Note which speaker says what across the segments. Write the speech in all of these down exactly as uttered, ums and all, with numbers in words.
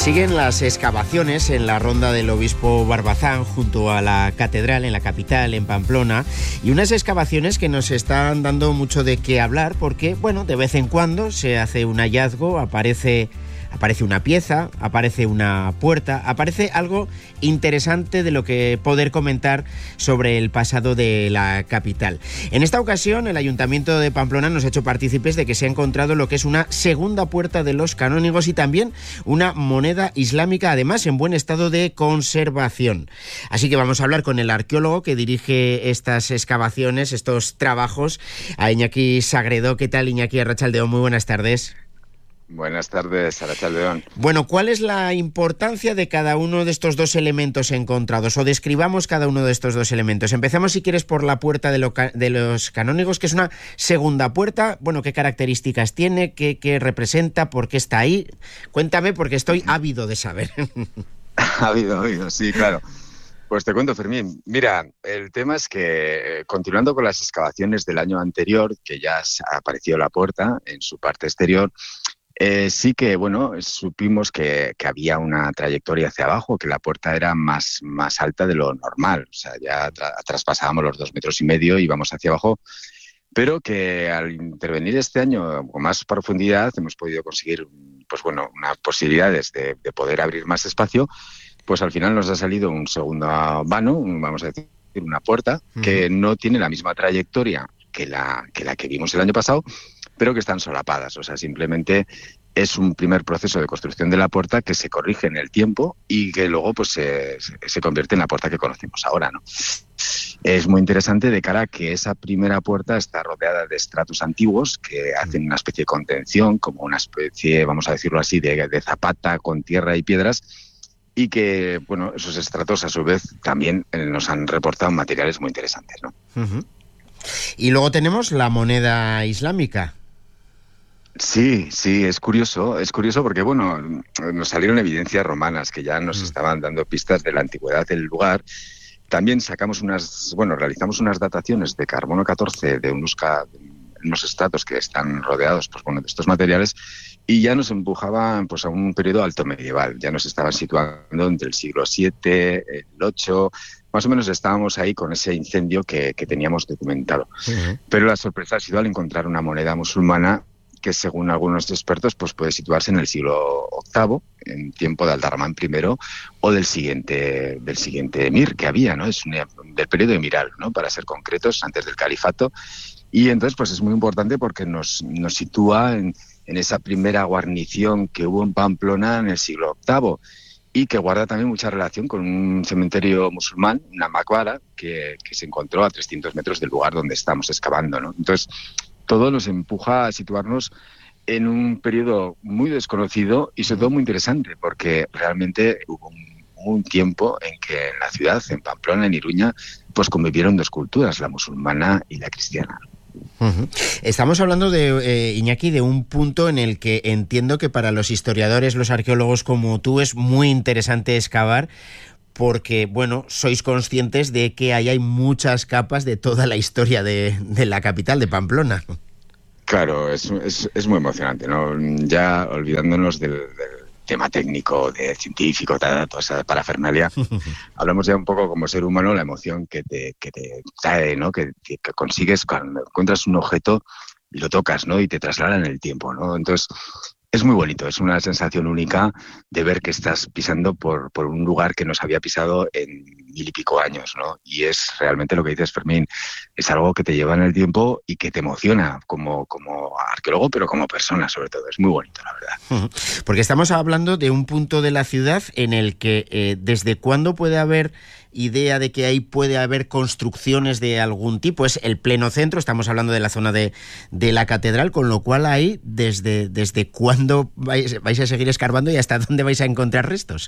Speaker 1: Siguen las excavaciones en la ronda del Obispo Barbazán junto a la catedral en la capital, en Pamplona, y unas excavaciones que nos están dando mucho de qué hablar porque, bueno, de vez en cuando se hace un hallazgo, aparece... Aparece una pieza, aparece una puerta, aparece algo interesante de lo que poder comentar sobre el pasado de la capital. En esta ocasión, el Ayuntamiento de Pamplona nos ha hecho partícipes de que se ha encontrado lo que es una segunda puerta de los canónigos y también una moneda islámica, además en buen estado de conservación. Así que vamos a hablar con el arqueólogo que dirige estas excavaciones, estos trabajos, a Iñaki Sagredo. ¿Qué tal, Iñaki? Arratsaldeon, muy buenas tardes.
Speaker 2: Buenas tardes, Arratsaldeon.
Speaker 1: Bueno, ¿cuál es la importancia de cada uno de estos dos elementos encontrados? O describamos cada uno de estos dos elementos. Empezamos, si quieres, por la puerta de, lo, de los canónigos, que es una segunda puerta. Bueno, ¿qué características tiene? ¿Qué, qué representa? ¿Por qué está ahí? Cuéntame, porque estoy ávido de saber.
Speaker 2: Ávido, ávido, sí, claro. Pues te cuento, Fermín. Mira, el tema es que, continuando con las excavaciones del año anterior, que ya apareció la puerta en su parte exterior, Eh, sí que, bueno, supimos que, que había una trayectoria hacia abajo, que la puerta era más, más alta de lo normal. O sea, ya tra traspasábamos los dos metros y medio y íbamos hacia abajo, pero que al intervenir este año con más profundidad hemos podido conseguir, pues bueno, unas posibilidades de, de poder abrir más espacio. Pues al final nos ha salido un segundo vano, vamos a decir, una puerta, uh-huh, que no tiene la misma trayectoria que la que, la que vimos el año pasado, pero que están solapadas. O sea, simplemente es un primer proceso de construcción de la puerta que se corrige en el tiempo y que luego pues se, se convierte en la puerta que conocemos ahora, ¿no? Es muy interesante de cara a que esa primera puerta está rodeada de estratos antiguos que hacen una especie de contención, como una especie, vamos a decirlo así, de, de zapata con tierra y piedras, y que, bueno, esos estratos a su vez también nos han reportado materiales muy interesantes, ¿no?
Speaker 1: Uh-huh. Y luego tenemos la moneda islámica.
Speaker 2: Sí, sí, es curioso, es curioso porque, bueno, nos salieron evidencias romanas que ya nos mm. estaban dando pistas de la antigüedad del lugar. También sacamos unas, bueno, realizamos unas dataciones de carbono catorce de unos, unos estratos que están rodeados, pues bueno, de estos materiales, y ya nos empujaban pues a un periodo alto medieval. Ya nos estaban situando entre el siglo siete, el ocho... Más o menos estábamos ahí con ese incendio que, que teníamos documentado. Uh-huh. Pero la sorpresa ha sido al encontrar una moneda musulmana que, según algunos expertos, pues puede situarse en el siglo octavo, en tiempo de Aldarramán primero, o del siguiente del siguiente emir que había, ¿no? Es una, del periodo emiral, ¿no? Para ser concretos, antes del califato. Y entonces pues es muy importante porque nos, nos sitúa en, en esa primera guarnición que hubo en Pamplona en el siglo octavo. Y que guarda también mucha relación con un cementerio musulmán, una maqbara, que, que se encontró a trescientos metros del lugar donde estamos excavando, ¿no? Entonces, todo nos empuja a situarnos en un periodo muy desconocido y sobre todo muy interesante, porque realmente hubo un, un tiempo en que en la ciudad, en Pamplona, en Iruña, pues convivieron dos culturas, la musulmana y la cristiana.
Speaker 1: Uh-huh. Estamos hablando de eh, Iñaki, de un punto en el que entiendo que para los historiadores, los arqueólogos como tú, es muy interesante excavar, porque, bueno, sois conscientes de que ahí hay muchas capas de toda la historia de, de la capital, de Pamplona.
Speaker 2: Claro, es, es, es muy emocionante, ¿no? Ya olvidándonos del, del tema técnico, de científico, toda, toda esa parafernalia, hablamos ya un poco como ser humano, la emoción que te, que te trae, ¿no? Que, que consigues cuando encuentras un objeto y lo tocas, ¿no? Y te traslada en el tiempo, ¿no? Entonces, es muy bonito, es una sensación única de ver que estás pisando por, por un lugar que no se había pisado en mil y pico años, ¿no? Y es realmente lo que dices, Fermín, es algo que te lleva en el tiempo y que te emociona como, como arqueólogo, pero como persona sobre todo. Es muy bonito, la verdad.
Speaker 1: Porque estamos hablando de un punto de la ciudad en el que eh, ¿desde cuándo puede haber idea de que ahí puede haber construcciones de algún tipo? Es el pleno centro, estamos hablando de la zona de, de la catedral, con lo cual ahí, ¿desde, desde cuándo vais, vais a seguir escarbando y hasta dónde vais a encontrar restos?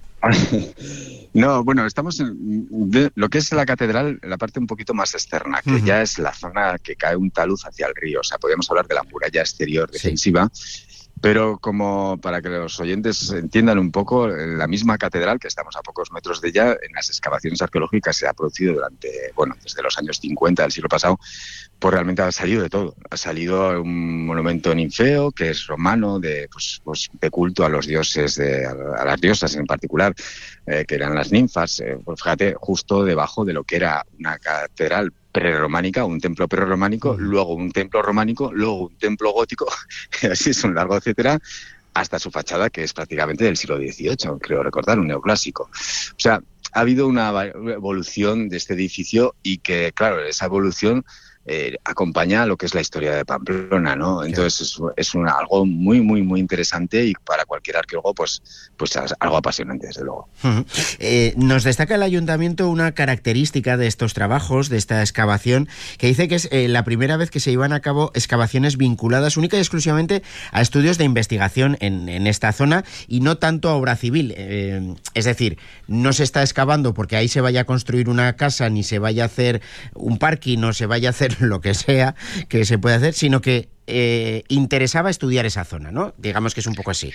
Speaker 2: No, bueno, estamos en de, lo que es la catedral, la parte un poquito más externa, que uh-huh. ya es la zona que cae un talud hacia el río. O sea, podríamos hablar de la muralla exterior defensiva. Sí. Pero como para que los oyentes entiendan un poco, la misma catedral, que estamos a pocos metros de ella, en las excavaciones arqueológicas se ha producido durante, bueno, desde los años cincuenta del siglo pasado, pues realmente ha salido de todo. Ha salido un monumento ninfeo, que es romano, de, pues, pues de culto a los dioses, de, a las diosas en particular, eh, que eran las ninfas. Eh, pues fíjate, justo debajo de lo que era una catedral prerrománica, un templo prerrománico, uh-huh. luego un templo románico, luego un templo gótico, así es un largo etcétera, hasta su fachada, que es prácticamente del siglo dieciocho, creo recordar, un neoclásico. O sea, ha habido una evolución de este edificio y que, claro, esa evolución eh, acompaña a lo que es la historia de Pamplona, ¿no? Entonces es, es una, algo muy, muy, muy interesante y para cualquier arqueólogo, pues, pues algo apasionante, desde luego.
Speaker 1: Uh-huh. Eh, nos destaca el Ayuntamiento una característica de estos trabajos, de esta excavación, que dice que es eh, la primera vez que se llevan a cabo excavaciones vinculadas única y exclusivamente a estudios de investigación en, en esta zona y no tanto a obra civil. Eh, es decir, no se está excavando porque ahí se vaya a construir una casa, ni se vaya a hacer un parking, no se vaya a hacer lo que sea que se puede hacer, sino que eh, interesaba estudiar esa zona, ¿no? Digamos que es un poco así.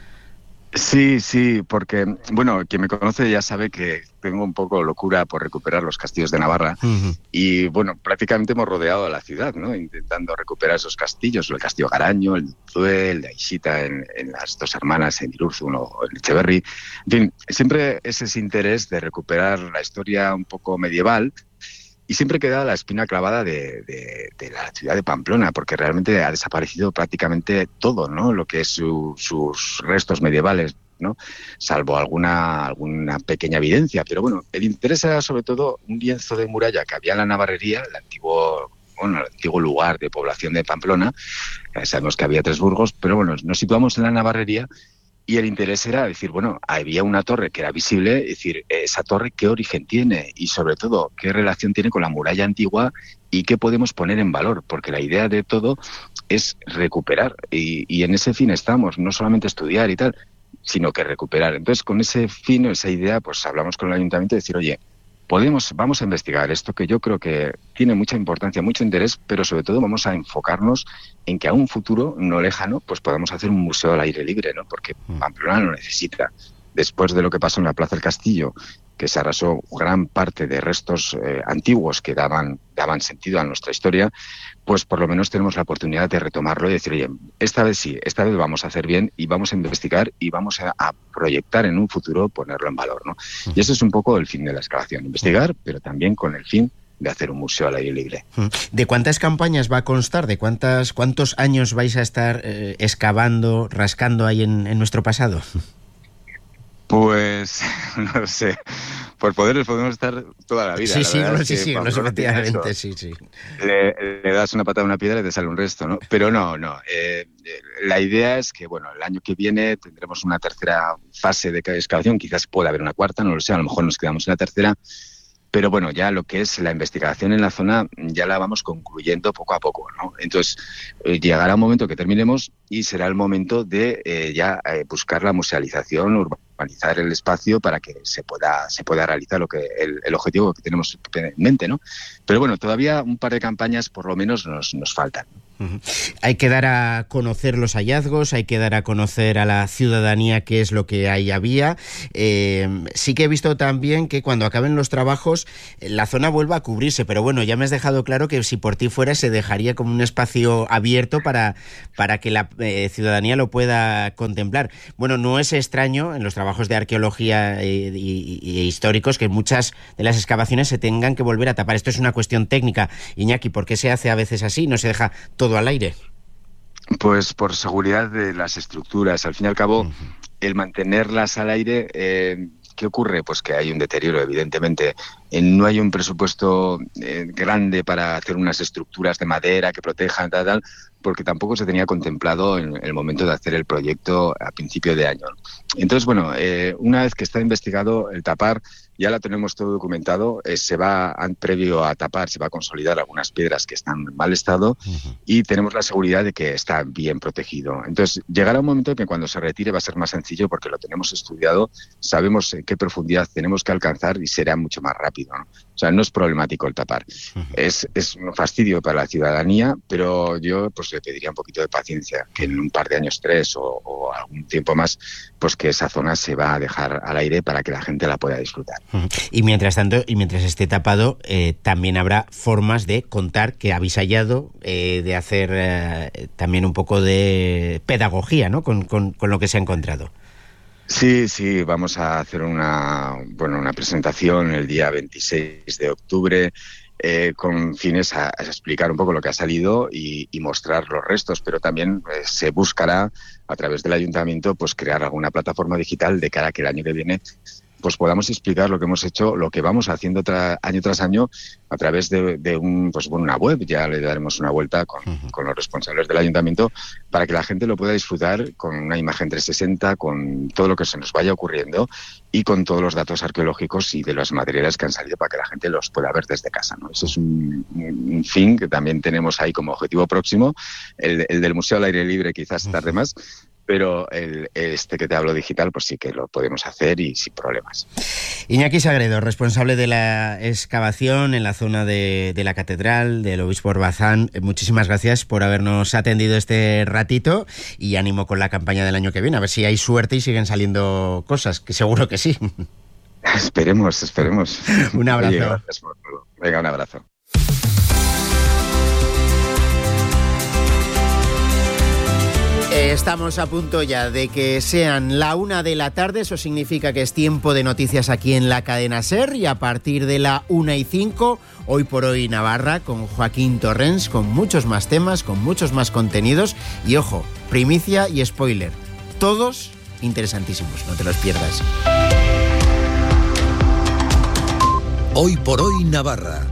Speaker 2: Sí, sí, porque, bueno, quien me conoce ya sabe que tengo un poco locura por recuperar los castillos de Navarra uh-huh. y, bueno, prácticamente hemos rodeado a la ciudad, ¿no? Intentando recuperar esos castillos, el castillo Garaño, el Zue, el de Aixita, en, en las Dos Hermanas, en Irurzun o en Echeverri. En fin, siempre es ese interés de recuperar la historia un poco medieval. Y siempre queda la espina clavada de, de, de la ciudad de Pamplona, porque realmente ha desaparecido prácticamente todo, ¿no? Lo que es su, sus restos medievales, ¿no? Salvo alguna, alguna pequeña evidencia. Pero bueno, el interés era sobre todo un lienzo de muralla que había en la Navarrería, el antiguo, bueno, el antiguo lugar de población de Pamplona. Ya sabemos que había tres burgos, pero bueno, nos situamos en la Navarrería. Y el interés era decir, bueno, había una torre que era visible, es decir, esa torre qué origen tiene y sobre todo qué relación tiene con la muralla antigua y qué podemos poner en valor, porque la idea de todo es recuperar y, y en ese fin estamos, no solamente estudiar y tal, sino que recuperar. Entonces, con ese fin o esa idea, pues hablamos con el ayuntamiento y decir, oye, podemos, vamos a investigar esto que yo creo que tiene mucha importancia, mucho interés, pero sobre todo vamos a enfocarnos en que a un futuro no lejano pues podamos hacer un museo al aire libre, ¿no? Porque Pamplona lo necesita. Después de lo que pasó en la Plaza del Castillo, que se arrasó gran parte de restos eh, antiguos que daban, daban sentido a nuestra historia, pues por lo menos tenemos la oportunidad de retomarlo y decir, oye, esta vez sí, esta vez vamos a hacer bien y vamos a investigar y vamos a, a proyectar en un futuro, ponerlo en valor, ¿no? Y ese es un poco el fin de la excavación, investigar, pero también con el fin de hacer un museo al aire libre.
Speaker 1: ¿De cuántas campañas va a constar? ¿De cuántas, cuántos años vais a estar eh, excavando, rascando ahí en, en nuestro pasado?
Speaker 2: Pues no lo sé. Por poderes podemos estar toda la vida.
Speaker 1: Sí,
Speaker 2: la
Speaker 1: sí, no, sí, sí,
Speaker 2: efectivamente,
Speaker 1: sí, sí.
Speaker 2: Le, le das una patada a una piedra y te sale un resto, ¿no? Pero no, no. Eh, la idea es que, bueno, el año que viene tendremos una tercera fase de excavación. Quizás pueda haber una cuarta, no lo sé. A lo mejor nos quedamos en la tercera. Pero bueno, ya lo que es la investigación en la zona ya la vamos concluyendo poco a poco, ¿no? Entonces, eh, llegará un momento que terminemos y será el momento de eh, ya eh, buscar la musealización, urbanizar el espacio para que se pueda se pueda realizar lo que el, el objetivo que tenemos en mente, ¿no? Pero bueno, todavía un par de campañas por lo menos nos, nos faltan.
Speaker 1: Uh-huh. Hay que dar a conocer los hallazgos, hay que dar a conocer a la ciudadanía qué es lo que ahí había. Eh, sí que he visto también que cuando acaben los trabajos la zona vuelva a cubrirse, pero bueno, ya me has dejado claro que si por ti fuera se dejaría como un espacio abierto para, para que la eh, ciudadanía lo pueda contemplar. Bueno, no es extraño en los trabajos de arqueología y, y, y históricos que muchas de las excavaciones se tengan que volver a tapar. Esto es una cuestión técnica. Iñaki, ¿por qué se hace a veces así? ¿No se deja todo al aire?
Speaker 2: Pues por seguridad de las estructuras. Al fin y al cabo, uh-huh. el mantenerlas al aire, eh, ¿qué ocurre? Pues que hay un deterioro, evidentemente. Eh, no hay un presupuesto eh, grande para hacer unas estructuras de madera que protejan, tal, tal, porque tampoco se tenía contemplado en el momento de hacer el proyecto a principio de año. Entonces, bueno, eh, una vez que está investigado el tapar, ya la tenemos todo documentado, eh, se va, previo a tapar, se va a consolidar algunas piedras que están en mal estado uh-huh. y tenemos la seguridad de que está bien protegido. Entonces, llegará un momento en que cuando se retire va a ser más sencillo porque lo tenemos estudiado, sabemos en qué profundidad tenemos que alcanzar y será mucho más rápido, ¿no? O sea, no es problemático el tapar. Uh-huh. Es, es un fastidio para la ciudadanía, pero yo pues le pediría un poquito de paciencia, que en un par de años, tres o, o algún tiempo más, pues que esa zona se va a dejar al aire para que la gente la pueda disfrutar.
Speaker 1: Uh-huh. Y mientras tanto, y mientras esté tapado, eh, también habrá formas de contar que habéis hallado, eh, de hacer eh, también un poco de pedagogía, ¿no? Con, con, con lo que se ha encontrado.
Speaker 2: Sí, sí, vamos a hacer una, bueno, una presentación el día veintiséis de octubre eh, con fines a, a explicar un poco lo que ha salido y, y mostrar los restos, pero también eh, se buscará a través del ayuntamiento pues crear alguna plataforma digital de cara a que el año que viene pues podamos explicar lo que hemos hecho, lo que vamos haciendo tra- año tras año a través de, de un, pues, bueno, una web. Ya le daremos una vuelta con, uh-huh. con los responsables del ayuntamiento para que la gente lo pueda disfrutar con una imagen trescientos sesenta, con todo lo que se nos vaya ocurriendo y con todos los datos arqueológicos y de los materiales que han salido para que la gente los pueda ver desde casa, ¿no? Ese es un, un fin que también tenemos ahí como objetivo próximo. El, el del Museo al Aire Libre quizás tarde más, pero el, este que te hablo digital, pues sí que lo podemos hacer y sin problemas.
Speaker 1: Iñaki Sagredo, responsable de la excavación en la zona de, de la Catedral del Obispo Orbazán, muchísimas gracias por habernos atendido este ratito y ánimo con la campaña del año que viene, a ver si hay suerte y siguen saliendo cosas, que seguro que sí.
Speaker 2: Esperemos, esperemos.
Speaker 1: Un abrazo.
Speaker 2: Oye, gracias por todo. Venga, un abrazo.
Speaker 1: Estamos a punto ya de que sean la una de la tarde, eso significa que es tiempo de noticias aquí en la cadena SER y a partir de la una y cinco, Hoy por Hoy Navarra, con Joaquín Torrens, con muchos más temas, con muchos más contenidos y ojo, primicia y spoiler, todos interesantísimos, no te los pierdas.
Speaker 3: Hoy por Hoy Navarra.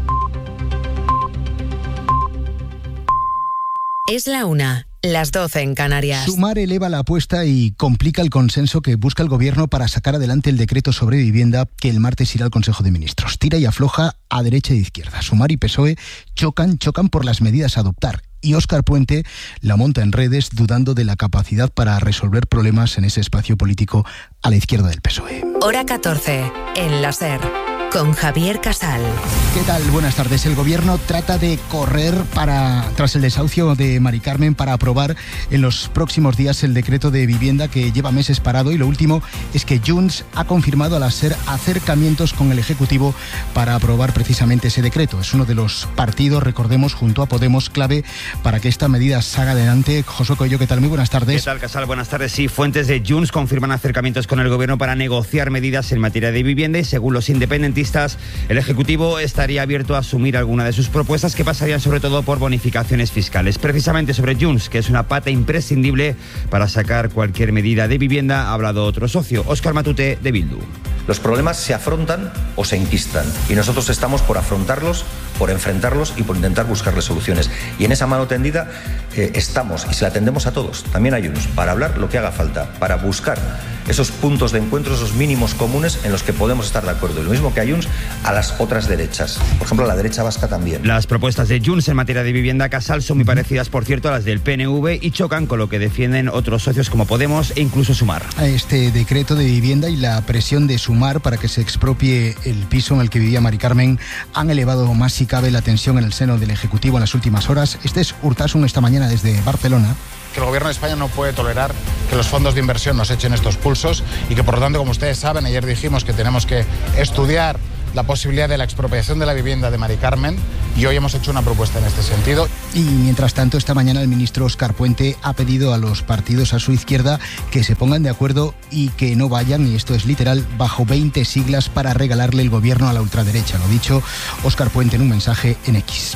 Speaker 4: Es la una. Las doce en Canarias.
Speaker 5: Sumar eleva la apuesta y complica el consenso que busca el Gobierno para sacar adelante el decreto sobre vivienda que el martes irá al Consejo de Ministros. Tira y afloja a derecha e izquierda. Sumar y P S O E chocan, chocan por las medidas a adoptar. Y Óscar Puente la monta en redes dudando de la capacidad para resolver problemas en ese espacio político a la izquierda del P S O E.
Speaker 4: Hora catorce, en la SER. Con Javier Casal.
Speaker 5: ¿Qué tal? Buenas tardes. El Gobierno trata de correr para tras el desahucio de Mari Carmen para aprobar en los próximos días el decreto de vivienda que lleva meses parado y lo último es que Junts ha confirmado a la SER acercamientos con el Ejecutivo para aprobar precisamente ese decreto. Es uno de los partidos, recordemos, junto a Podemos, clave para que esta medida salga adelante. Josué Coello, ¿qué tal? Muy buenas tardes.
Speaker 6: ¿Qué tal, Casal? Buenas tardes. Sí, fuentes de Junts confirman acercamientos con el Gobierno para negociar medidas en materia de vivienda y según los independentistas el Ejecutivo estaría abierto a asumir alguna de sus propuestas que pasarían sobre todo por bonificaciones fiscales. Precisamente sobre Junts, que es una pata imprescindible para sacar cualquier medida de vivienda, ha hablado otro socio, Óscar Matute, de Bildu.
Speaker 7: Los problemas se afrontan o se enquistan y nosotros estamos por afrontarlos, por enfrentarlos y por intentar buscarles soluciones. Y en esa mano tendida eh, estamos y se la tendemos a todos, también a Junts, para hablar lo que haga falta, para buscar esos puntos de encuentro, esos mínimos comunes en los que podemos estar de acuerdo. Y lo mismo que a Junts, a las otras derechas. Por ejemplo, a la derecha vasca también.
Speaker 6: Las propuestas de Junts en materia de vivienda, Casal, son muy parecidas, por cierto, a las del P N V y chocan con lo que defienden otros socios como Podemos e incluso Sumar.
Speaker 5: Este decreto de vivienda y la presión de Sumar para que se expropie el piso en el que vivía Mari Carmen han elevado más si cabe la tensión en el seno del Ejecutivo en las últimas horas. Este es Urtasun esta mañana desde Barcelona.
Speaker 8: Que el Gobierno de España no puede tolerar que los fondos de inversión nos echen estos pulsos y que, por lo tanto, como ustedes saben, ayer dijimos que tenemos que estudiar la posibilidad de la expropiación de la vivienda de Mari Carmen y hoy hemos hecho una propuesta en este sentido.
Speaker 5: Y mientras tanto, esta mañana el ministro Óscar Puente ha pedido a los partidos a su izquierda que se pongan de acuerdo y que no vayan, y esto es literal, bajo veinte siglas para regalarle el gobierno a la ultraderecha. Lo dicho Óscar Puente en un mensaje en X.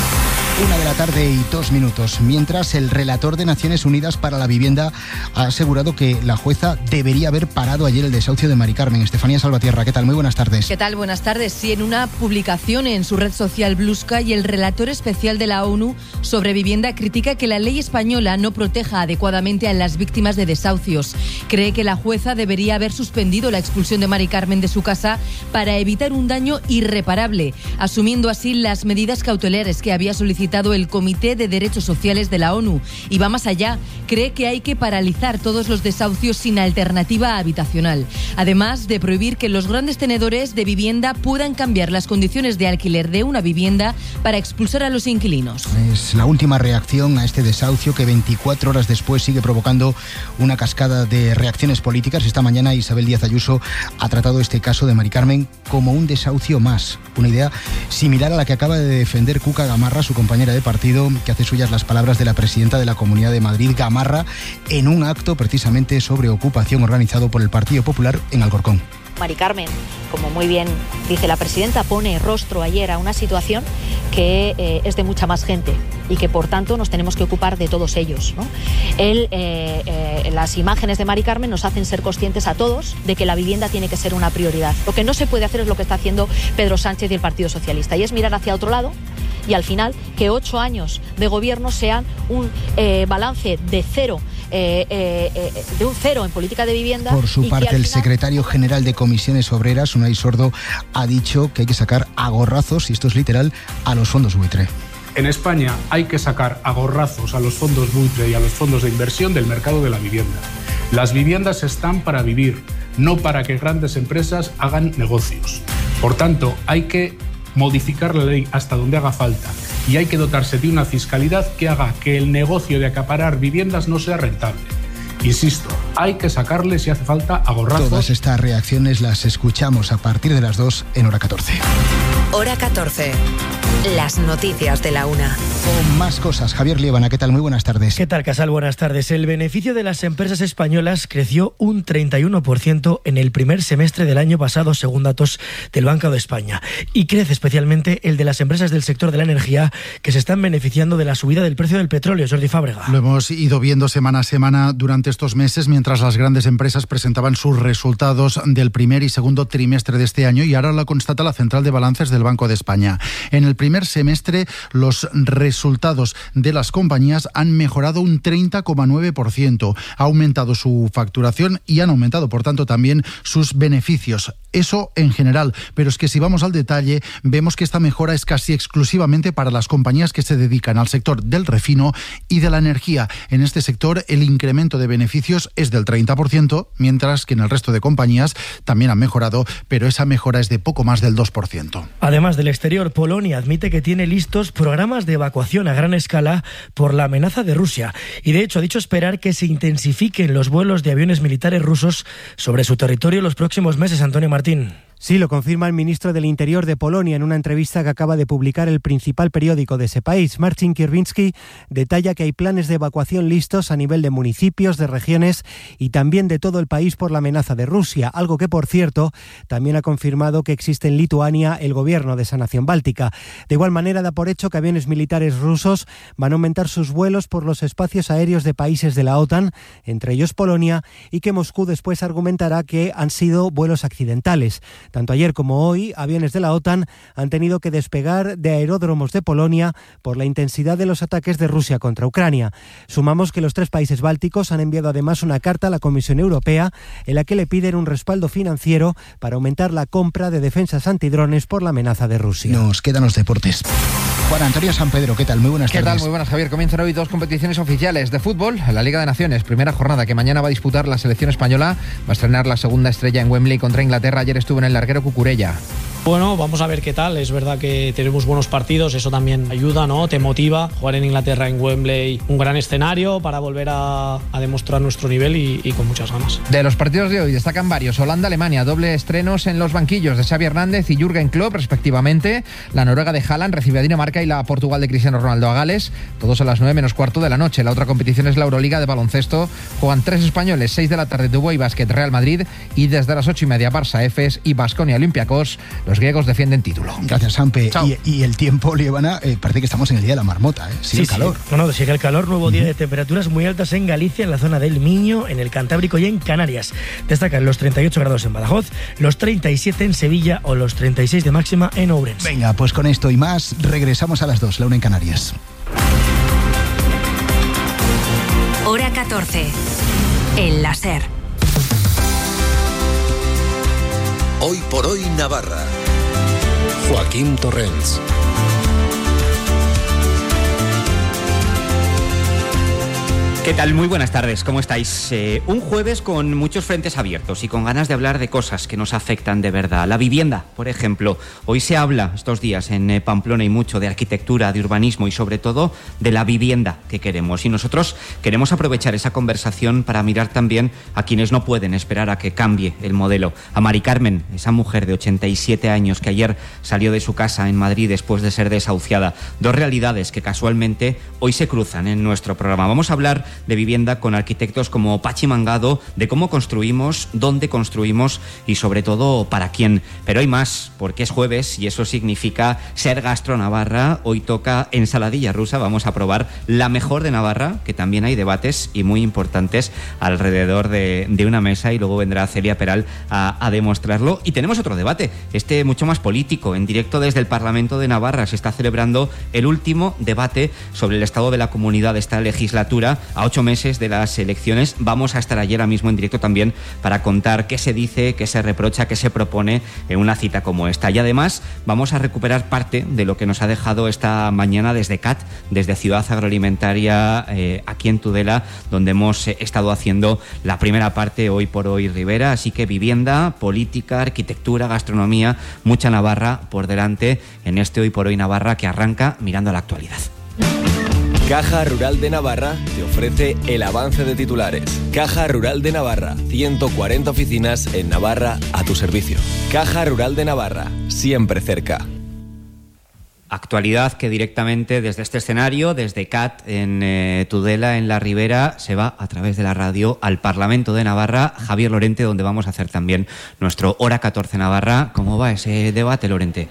Speaker 5: Una de la tarde y dos minutos. Mientras, el relator de Naciones Unidas para la Vivienda ha asegurado que la jueza debería haber parado ayer el desahucio de Mari Carmen. Estefanía Salvatierra, ¿qué tal? Muy buenas tardes.
Speaker 9: ¿Qué tal? Buenas tardes. Sí, en una publicación en su red social Blue Sky, el relator especial de la ONU sobre vivienda critica que la ley española no proteja adecuadamente a las víctimas de desahucios. Cree que la jueza debería haber suspendido la expulsión de Mari Carmen de su casa para evitar un daño irreparable, asumiendo así las medidas cautelares que había solicitado solicitado el Comité de Derechos Sociales de la ONU y va más allá. Cree que hay que paralizar todos los desahucios sin alternativa habitacional, además de prohibir que los grandes tenedores de vivienda puedan cambiar las condiciones de alquiler de una vivienda para expulsar a los inquilinos.
Speaker 5: Es la última reacción a este desahucio que veinticuatro horas después sigue provocando una cascada de reacciones políticas. Esta mañana Isabel Díaz Ayuso ha tratado este caso de Mari Carmen como un desahucio más, una idea similar a la que acaba de defender Cuca Gamarra, su compañera de partido, que hace suyas las palabras de la presidenta de la Comunidad de Madrid, Gamarra, en un acto precisamente sobre ocupación organizado por el Partido Popular en Alcorcón.
Speaker 10: Mari Carmen, como muy bien dice la presidenta, pone rostro ayer a una situación que eh, es de mucha más gente y que por tanto nos tenemos que ocupar de todos ellos, ¿no? Él, eh, eh, las imágenes de Mari Carmen nos hacen ser conscientes a todos de que la vivienda tiene que ser una prioridad. Lo que no se puede hacer es lo que está haciendo Pedro Sánchez y el Partido Socialista, y es mirar hacia otro lado y al final que ocho años de gobierno sean un eh, balance de cero. Eh, eh, eh, de un cero en política de vivienda.
Speaker 5: Por su parte, el final... secretario general de Comisiones Obreras, Unai Sordo, ha dicho que hay que sacar a gorrazos, y esto es literal, a los fondos buitre.
Speaker 11: En España hay que sacar a gorrazos a los fondos buitre y a los fondos de inversión del mercado de la vivienda. Las viviendas están para vivir, no para que grandes empresas hagan negocios. Por tanto, hay que modificar la ley hasta donde haga falta y hay que dotarse de una fiscalidad que haga que el negocio de acaparar viviendas no sea rentable. Insisto, hay que sacarle, si hace falta, a gorrazos.
Speaker 5: Todas estas reacciones las escuchamos a partir de las dos en Hora catorce.
Speaker 4: Hora catorce. Las noticias de la una.
Speaker 5: Con más cosas. Javier Liébana, ¿qué tal? Muy buenas tardes.
Speaker 12: ¿Qué tal, Casal? Buenas tardes. El beneficio de las empresas españolas creció un treinta y uno por ciento en el primer semestre del año pasado, según datos del Banco de España. Y crece especialmente el de las empresas del sector de la energía, que se están beneficiando de la subida del precio del petróleo. Jordi Fábrega.
Speaker 13: Lo hemos ido viendo semana a semana durante estos meses, mientras las grandes empresas presentaban sus resultados del primer y segundo trimestre de este año, y ahora lo constata la Central de Balances del Banco de España. En el primer semestre, los resultados de las compañías han mejorado un treinta coma nueve por ciento. Ha aumentado su facturación y han aumentado, por tanto, también sus beneficios. Eso en general, pero es que si vamos al detalle, vemos que esta mejora es casi exclusivamente para las compañías que se dedican al sector del refino y de la energía. En este sector, el incremento de beneficios es del treinta por ciento, mientras que en el resto de compañías también han mejorado, pero esa mejora es de poco más del dos por ciento.
Speaker 12: Además del exterior, Polonia admite que tiene listos programas de evacuación a gran escala por la amenaza de Rusia, y de hecho ha dicho esperar que se intensifiquen los vuelos de aviones militares rusos sobre su territorio los próximos meses. Antonio Martín.
Speaker 14: Sí, lo confirma el ministro del Interior de Polonia en una entrevista que acaba de publicar el principal periódico de ese país. Marcin Kierwiński detalla que hay planes de evacuación listos a nivel de municipios, de regiones y también de todo el país por la amenaza de Rusia, algo que, por cierto, también ha confirmado que existe en Lituania el gobierno de esa nación báltica. De igual manera, da por hecho que aviones militares rusos van a aumentar sus vuelos por los espacios aéreos de países de la OTAN, entre ellos Polonia, y que Moscú después argumentará que han sido vuelos accidentales. Tanto ayer como hoy, aviones de la OTAN han tenido que despegar de aeródromos de Polonia por la intensidad de los ataques de Rusia contra Ucrania. Sumamos que los tres países bálticos han enviado además una carta a la Comisión Europea en la que le piden un respaldo financiero para aumentar la compra de defensas antidrones por la amenaza de Rusia.
Speaker 5: Nos quedan los deportes. Juan Antonio San Pedro, ¿qué tal? Muy buenas
Speaker 15: tardes.
Speaker 5: ¿Qué
Speaker 15: tal? Muy buenas, Javier. Comienzan hoy dos competiciones oficiales de fútbol. La Liga de Naciones, primera jornada que mañana va a disputar la selección española. Va a estrenar la segunda estrella en Wembley contra Inglaterra. Ayer estuvo en el larguero Cucurella.
Speaker 16: Bueno, vamos a ver qué tal. Es verdad que tenemos buenos partidos, eso también ayuda, ¿no? Te motiva. Jugar en Inglaterra, en Wembley, un gran escenario para volver a, a demostrar nuestro nivel y, y con muchas ganas.
Speaker 15: De los partidos de hoy destacan varios. Holanda-Alemania, doble estrenos en los banquillos de Xavi Hernández y Jürgen Klopp, respectivamente. La Noruega de Haaland recibe a Dinamarca y la Portugal de Cristiano Ronaldo a Gales. Todos a las nueve menos cuarto de la noche. La otra competición es la Euroliga de baloncesto. Juegan tres españoles, seis de la tarde, Dubái Basket Real Madrid, y desde las ocho y media Barça Efes y Baskonia Olympiacos. Los griegos defienden título.
Speaker 5: Gracias, Sampe. Y, y el tiempo, Liébana, eh, parece que estamos en el día de la marmota, ¿eh? Sigue
Speaker 12: sí,
Speaker 5: el calor.
Speaker 12: Sí. No, no, sigue el calor. Nuevo uh-huh. día de temperaturas muy altas en Galicia, en la zona del Miño, en el Cantábrico y en Canarias. Destacan los treinta y ocho grados en Badajoz, los treinta y siete en Sevilla o los treinta y seis de máxima en Ourense.
Speaker 5: Venga, pues con esto y más, regresamos a las dos, la una en Canarias.
Speaker 4: Hora catorce. El láser.
Speaker 3: Hoy por hoy Navarra. Joaquín Torrens.
Speaker 17: ¿Qué tal? Muy buenas tardes, ¿cómo estáis? Eh, un jueves con muchos frentes abiertos y con ganas de hablar de cosas que nos afectan de verdad. La vivienda, por ejemplo. Hoy se habla estos días en eh, Pamplona y mucho de arquitectura, de urbanismo y sobre todo de la vivienda que queremos. Y nosotros queremos aprovechar esa conversación para mirar también a quienes no pueden esperar a que cambie el modelo. A Mari Carmen, esa mujer de ochenta y siete años que ayer salió de su casa en Madrid después de ser desahuciada. Dos realidades que casualmente hoy se cruzan en nuestro programa. Vamos a hablar de vivienda con arquitectos como Pachi Mangado, de cómo construimos, dónde construimos y sobre todo para quién. Pero hay más, porque es jueves y eso significa ser gastronavarra. Hoy toca ensaladilla rusa, vamos a probar la mejor de Navarra, que también hay debates y muy importantes alrededor de, de una mesa, y luego vendrá Celia Peral a, a demostrarlo. Y tenemos otro debate, este mucho más político. En directo desde el Parlamento de Navarra se está celebrando el último debate sobre el estado de la comunidad de esta legislatura, a ocho meses de las elecciones. Vamos a estar ayer mismo en directo también para contar qué se dice, qué se reprocha, qué se propone en una cita como esta. Y además vamos a recuperar parte de lo que nos ha dejado esta mañana desde C A T, desde Ciudad Agroalimentaria, eh, aquí en Tudela, donde hemos eh, estado haciendo la primera parte Hoy por Hoy Rivera. Así que vivienda, política, arquitectura, gastronomía, mucha Navarra por delante en este Hoy por Hoy Navarra que arranca mirando a la actualidad.
Speaker 18: Caja Rural de Navarra te ofrece el avance de titulares. Caja Rural de Navarra, ciento cuarenta oficinas en Navarra a tu servicio. Caja Rural de Navarra, siempre cerca.
Speaker 17: Actualidad que directamente desde este escenario, desde C A T en eh, Tudela, en la Ribera, se va a través de la radio al Parlamento de Navarra. Javier Lorente, donde vamos a hacer también nuestro Hora catorce Navarra. ¿Cómo va ese debate, Lorente?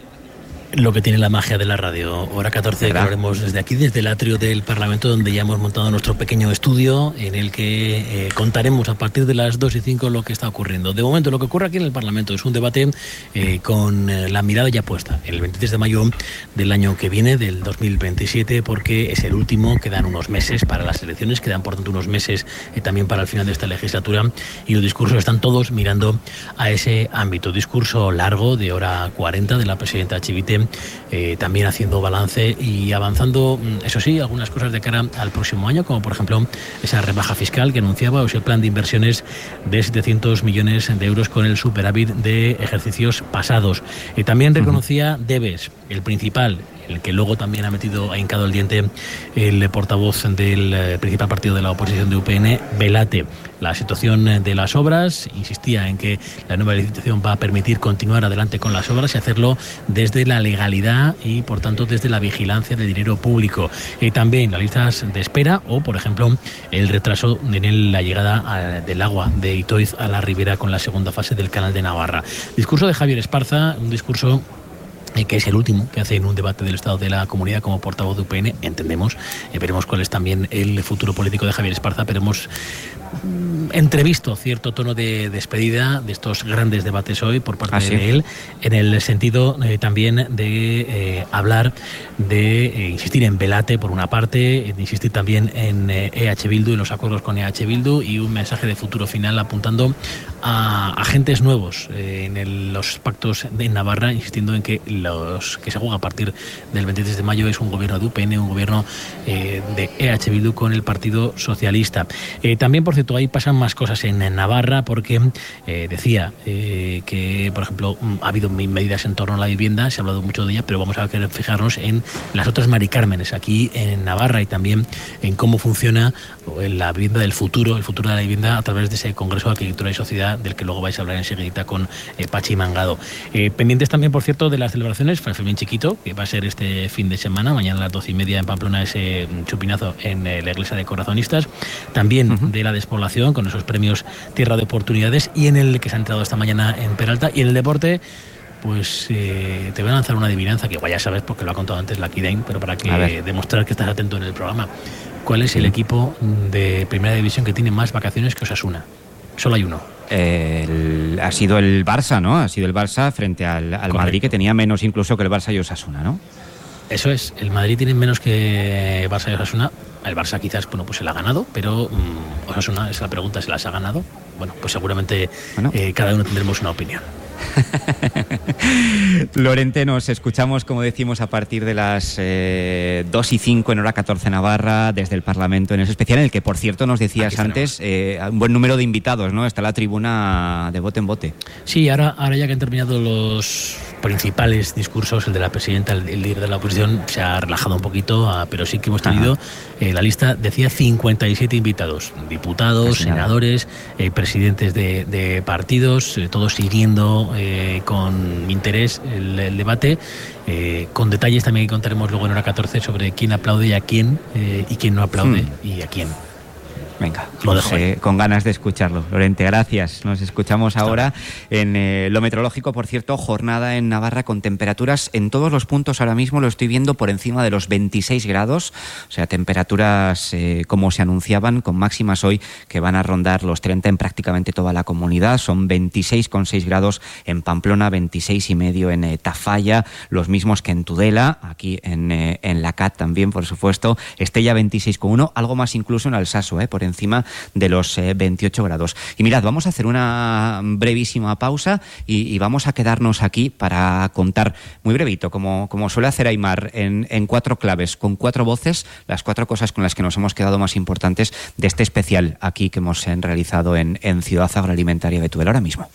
Speaker 19: Lo que tiene la magia de la radio. Hora catorce, que haremos desde aquí, desde el atrio del Parlamento, donde ya hemos montado nuestro pequeño estudio en el que eh, contaremos a partir de las dos y cinco lo que está ocurriendo. De momento, lo que ocurre aquí en el Parlamento es un debate eh, con eh, la mirada ya puesta el veintitrés de mayo del año que viene, del dos mil veintisiete, porque es el último, quedan unos meses para las elecciones, quedan por tanto unos meses eh, también para el final de esta legislatura, y los discursos están todos mirando a ese ámbito. Discurso largo de hora cuarenta de la presidenta Chivite, Eh, también haciendo balance y avanzando, eso sí, algunas cosas de cara al próximo año, como por ejemplo esa rebaja fiscal que anunciaba, o ese plan de inversiones de setecientos millones de euros con el superávit de ejercicios pasados. Eh, también reconocía uh-huh. debes, el principal, el que luego también ha metido, ha hincado el diente el portavoz del eh, principal partido de la oposición de U P N, Belate. La situación de las obras, insistía en que la nueva licitación va a permitir continuar adelante con las obras y hacerlo desde la legalidad y, por tanto, desde la vigilancia del dinero público. Eh, también las listas de espera o, por ejemplo, el retraso en la llegada a, del agua de Itoiz a la Ribera con la segunda fase del Canal de Navarra. Discurso de Javier Esparza, un discurso que es el último que hace en un debate del estado de la comunidad como portavoz de U P N, entendemos. Eh, veremos cuál es también el futuro político de Javier Esparza, pero hemos mm, entrevisto cierto tono de despedida de estos grandes debates hoy por parte ¿Ah, sí? de él, en el sentido eh, también de eh, hablar, de eh, insistir en Belate por una parte, de insistir también en eh, E H Bildu y los acuerdos con E H Bildu, y un mensaje de futuro final apuntando a agentes nuevos eh, en el, los pactos de Navarra, insistiendo en que los que se juega a partir del veintitrés de mayo es un gobierno de U P N, un gobierno eh, de E H Bildu con el Partido Socialista. Eh, también, por cierto, ahí pasan más cosas en Navarra, porque eh, decía eh, que, por ejemplo, ha habido medidas en torno a la vivienda, se ha hablado mucho de ella, pero vamos a querer fijarnos en las otras Mari Cármenes aquí en Navarra, y también en cómo funciona la vivienda del futuro, el futuro de la vivienda a través de ese Congreso de Arquitectura y Sociedad, del que luego vais a hablar enseguida con eh, Pachi Mangado. Eh, pendientes también, por cierto, de las celebraciones, Fermín Chiquito, que va a ser este fin de semana, mañana a las doce y media en Pamplona, ese chupinazo en eh, la iglesia de Corazonistas, también uh-huh. de la despoblación, con esos premios Tierra de Oportunidades, y en el que se ha entrado esta mañana en Peralta, y en el deporte, pues eh, te voy a lanzar una adivinanza que igual ya sabes porque lo ha contado antes la Kidain, pero para que demostrar que estás atento en el programa. ¿Cuál es el equipo de Primera División que tiene más vacaciones que Osasuna? Solo hay uno.
Speaker 17: El, ha sido el Barça, ¿no? Ha sido el Barça frente al, al Madrid, que tenía menos incluso que el Barça y Osasuna, ¿no?
Speaker 19: Eso es, el Madrid tiene menos que Barça y Osasuna. El Barça quizás, bueno, pues se la ha ganado, pero um, Osasuna, es la pregunta, ¿se las ha ganado? Bueno, pues seguramente bueno. eh, cada uno tendremos una opinión.
Speaker 17: Lorente, nos escuchamos, como decimos, a partir de las eh, dos y cinco en hora catorce Navarra, desde el Parlamento, en ese especial, en el que, por cierto, nos decías antes, eh, un buen número de invitados, ¿no? Está la tribuna de bote en bote.
Speaker 19: Sí, ahora, ahora ya que han terminado los principales discursos, el de la presidenta, el, el líder de la oposición, se ha relajado un poquito, a, pero sí que hemos tenido, eh, la lista decía cincuenta y siete invitados, diputados, Casi senadores, eh, presidentes de, de partidos, eh, todos siguiendo eh, con interés el, el debate, eh, con detalles también que contaremos luego en hora catorce sobre quién aplaude y a quién, eh, y quién no aplaude hmm. y a quién.
Speaker 17: Venga, lo dejo pues, eh, con ganas de escucharlo. Lorente, gracias. Nos escuchamos ahora en eh, lo meteorológico. Por cierto, jornada en Navarra con temperaturas en todos los puntos. Ahora mismo lo estoy viendo por encima de los veintiséis grados. O sea, temperaturas eh, como se anunciaban, con máximas hoy que van a rondar los treinta en prácticamente toda la comunidad. Son veintiséis coma seis grados en Pamplona, veintiséis y medio en eh, Tafalla, los mismos que en Tudela, aquí en, eh, en la C A T también, por supuesto. Estella veintiséis coma uno, algo más incluso en Alsaso, eh, por encima de los eh, veintiocho grados. Y mirad, vamos a hacer una brevísima pausa y, y vamos a quedarnos aquí para contar muy brevito, como, como suele hacer Aimar, en, en cuatro claves, con cuatro voces, las cuatro cosas con las que nos hemos quedado más importantes de este especial aquí que hemos eh, realizado en, en Ciudad Agroalimentaria de Tudela ahora mismo.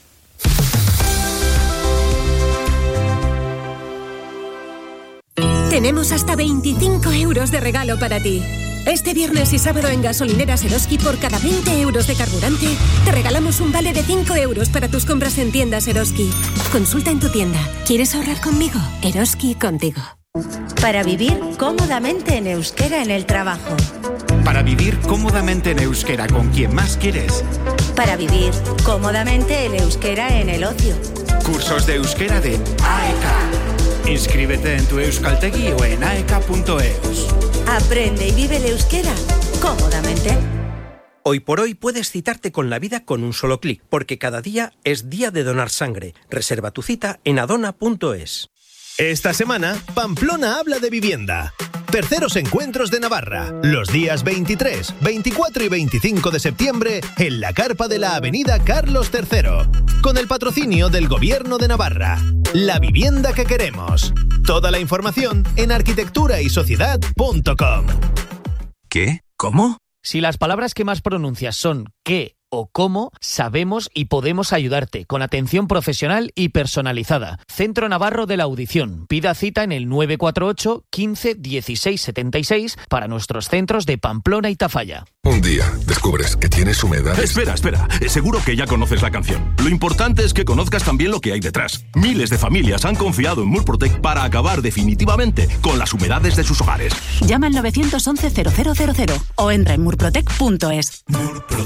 Speaker 20: Tenemos hasta veinticinco euros de regalo para ti. Este viernes y sábado en Gasolineras Eroski, por cada veinte euros de carburante, te regalamos un vale de cinco euros para tus compras en tiendas Eroski. Consulta en tu tienda. ¿Quieres ahorrar conmigo? Eroski contigo.
Speaker 21: Para vivir cómodamente en euskera en el trabajo.
Speaker 22: Para vivir cómodamente en euskera con quien más quieres.
Speaker 21: Para vivir cómodamente en euskera en el ocio.
Speaker 22: Cursos de euskera de A E K. Inscríbete en tu Euskaltegi o en aeka punto eus.
Speaker 21: Aprende y vive el euskera cómodamente.
Speaker 23: Hoy por hoy puedes citarte con la vida con un solo clic, porque cada día es día de donar sangre. Reserva tu cita en adona punto es.
Speaker 24: Esta semana, Pamplona habla de vivienda. Terceros encuentros de Navarra, los días veintitrés, veinticuatro y veinticinco de septiembre en la carpa de la avenida Carlos tercero, con el patrocinio del Gobierno de Navarra. La vivienda que queremos. Toda la información en arquitectura y sociedad punto com.
Speaker 25: ¿Qué? ¿Cómo?
Speaker 26: Si las palabras que más pronuncias son qué o cómo, sabemos y podemos ayudarte con atención profesional y personalizada. Centro Navarro de la Audición. Pida cita en el nueve cuatro ocho, quince, dieciséis setenta y seis para nuestros centros de Pamplona y Tafalla.
Speaker 25: Un día descubres que tienes humedades.
Speaker 27: Espera, espera. Seguro que ya conoces la canción. Lo importante es que conozcas también lo que hay detrás. Miles de familias han confiado en Murprotec para acabar definitivamente con las humedades de sus hogares.
Speaker 28: Llama al nueve once cero cero cero cero o entra en murprotec punto es.